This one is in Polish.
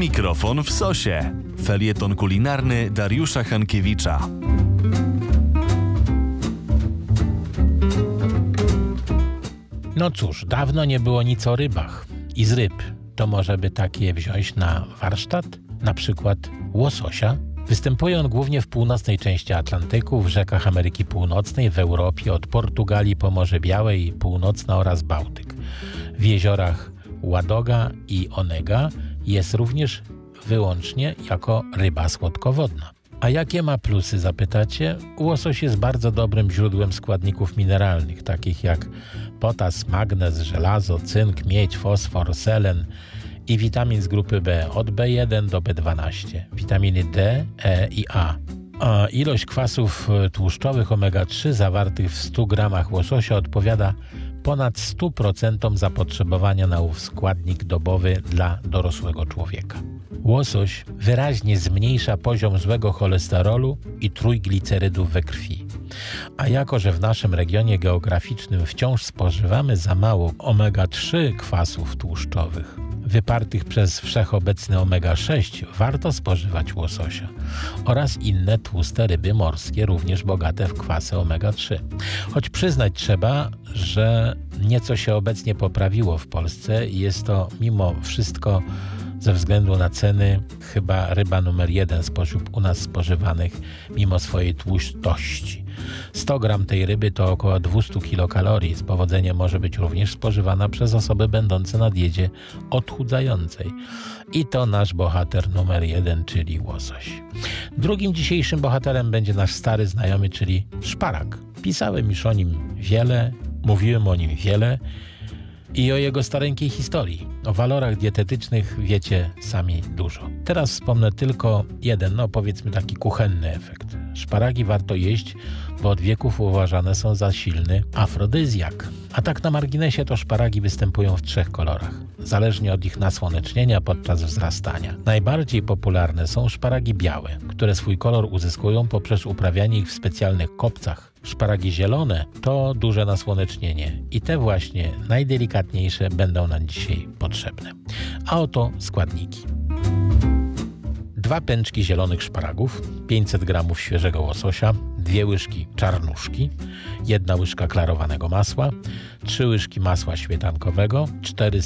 Mikrofon w sosie. Felieton kulinarny Dariusza Hankiewicza. No cóż, dawno nie było nic o rybach. I z ryb to może by takie wziąć na warsztat? Na przykład łososia. Występuje on głównie w północnej części Atlantyku, w rzekach Ameryki Północnej, w Europie, od Portugalii po Morze Białe i Północne oraz Bałtyk. W jeziorach Ładoga i Onega jest również wyłącznie jako ryba słodkowodna. A jakie ma plusy, zapytacie? Łosoś jest bardzo dobrym źródłem składników mineralnych, takich jak potas, magnez, żelazo, cynk, miedź, fosfor, selen i witamin z grupy B, od B1 do B12, witaminy D, E i A. A ilość kwasów tłuszczowych omega-3 zawartych w 100 gramach łososia odpowiada ponad 100% zapotrzebowania na ów składnik dobowy dla dorosłego człowieka. Łosoś wyraźnie zmniejsza poziom złego cholesterolu i trójglicerydów we krwi. A jako że w naszym regionie geograficznym wciąż spożywamy za mało omega-3 kwasów tłuszczowych wypartych przez wszechobecny omega-6, warto spożywać łososia oraz inne tłuste ryby morskie, również bogate w kwasy omega-3. Choć przyznać trzeba, że nieco się obecnie poprawiło w Polsce i jest to mimo wszystko ze względu na ceny chyba ryba numer 1 spośród u nas spożywanych mimo swojej tłustości. 100 gram tej ryby to około 200 kilokalorii. Z powodzeniem może być również spożywana przez osoby będące na diecie odchudzającej. I to nasz bohater numer 1, czyli łosoś. Drugim dzisiejszym bohaterem będzie nasz stary znajomy, czyli szparak. Pisałem już o nim wiele, mówiłem o nim wiele i o jego stareńkiej historii. O walorach dietetycznych wiecie sami dużo. Teraz wspomnę tylko jeden, powiedzmy taki kuchenny efekt. Szparagi warto jeść, bo od wieków uważane są za silny afrodyzjak. A tak na marginesie to szparagi występują w 3 kolorach, zależnie od ich nasłonecznienia podczas wzrastania. Najbardziej popularne są szparagi białe, które swój kolor uzyskują poprzez uprawianie ich w specjalnych kopcach. Szparagi zielone to duże nasłonecznienie i te właśnie najdelikatniejsze będą nam dzisiaj potrzebne. A oto składniki. 2 pęczki zielonych szparagów, 500 g świeżego łososia, 2 łyżki czarnuszki, 1 łyżka klarowanego masła, 3 łyżki masła śmietankowego, 4